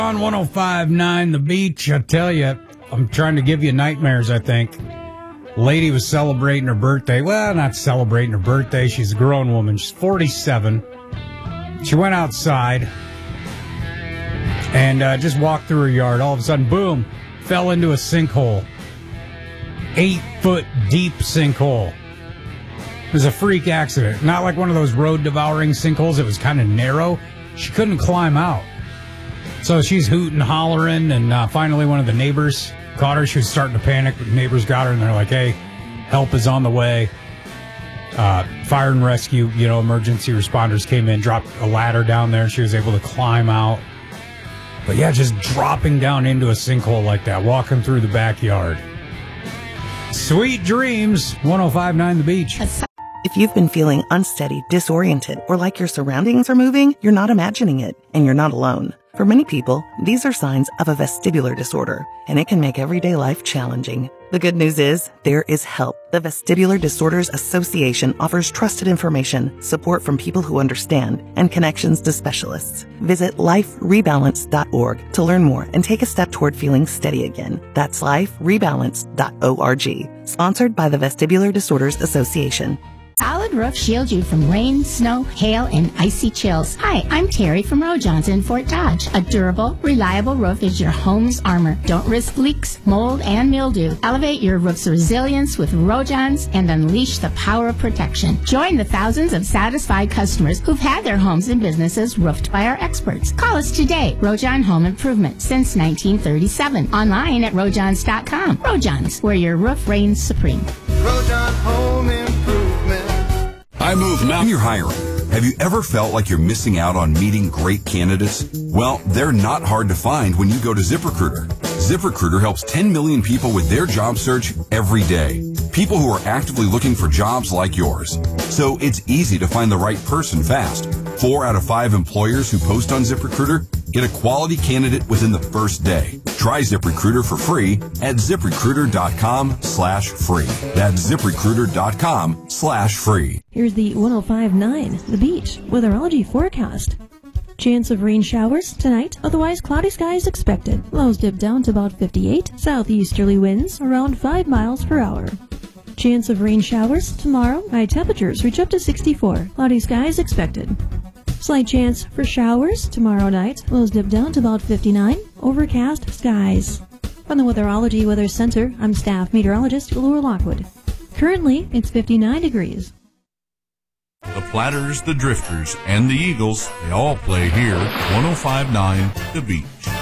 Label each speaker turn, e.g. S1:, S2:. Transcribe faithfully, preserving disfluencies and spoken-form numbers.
S1: On one oh five point nine The Beach, I tell you, I'm trying to give you nightmares, I think. Lady was celebrating her birthday. Well, not celebrating her birthday. She's a grown woman. She's forty-seven. She went outside and uh, just walked through her yard. All of a sudden, boom, fell into a sinkhole. Eight foot deep sinkhole. It was a freak accident. Not like one of those road devouring sinkholes. It was kind of narrow. She couldn't climb out. So she's hooting, hollering, and uh, finally one of the neighbors caught her. She was starting to panic. The neighbors got her, and they're like, hey, help is on the way. Uh, fire and rescue, you know, emergency responders came in, dropped a ladder down there, and she was able to climb out. But yeah, just dropping down into a sinkhole like that, walking through the backyard. Sweet dreams. one oh five point nine The Beach.
S2: If you've been feeling unsteady, disoriented, or like your surroundings are moving, you're not imagining it, and you're not alone. For many people, these are signs of a vestibular disorder, and it can make everyday life challenging. The good news is, there is help. The Vestibular Disorders Association offers trusted information, support from people who understand, and connections to specialists. Visit life rebalance dot org to learn more and take a step toward feeling steady again. That's life rebalance dot org. Sponsored by the Vestibular Disorders Association.
S3: Solid Roof shields you from rain, snow, hail, and icy chills. Hi, I'm Terry from Rojon's in Fort Dodge. A durable, reliable roof is your home's armor. Don't risk leaks, mold, and mildew. Elevate your roof's resilience with Rojon's and unleash the power of protection. Join the thousands of satisfied customers who've had their homes and businesses roofed by our experts. Call us today. Rojon Home Improvement since nineteen thirty-seven. Online at rojons dot com. Rojon's, where your roof reigns supreme.
S4: Rojon Home Improvement.
S5: I move now. When you're hiring, have you ever felt like you're missing out on meeting great candidates? Well, they're not hard to find when you go to ZipRecruiter. ZipRecruiter helps ten million people with their job search every day. People who are actively looking for jobs like yours. So it's easy to find the right person fast. Four out of five employers who post on ZipRecruiter get a quality candidate within the first day. Try ZipRecruiter for free at ZipRecruiter.com slash free. That's ZipRecruiter.com slash free.
S6: Here's the one oh five point nine The Beach weatherology forecast. Chance of rain showers tonight, otherwise cloudy skies expected. Lows dip down to about fifty-eight, southeasterly winds around five miles per hour. Chance of rain showers tomorrow, high temperatures reach up to sixty-four, cloudy skies expected. Slight chance for showers tomorrow night, lows dip down to about fifty-nine, overcast skies. From the Weatherology Weather Center, I'm staff meteorologist Laura Lockwood. Currently, it's fifty-nine degrees.
S7: The Platters, the Drifters, and the Eagles, they all play here. one oh five point nine The Beach.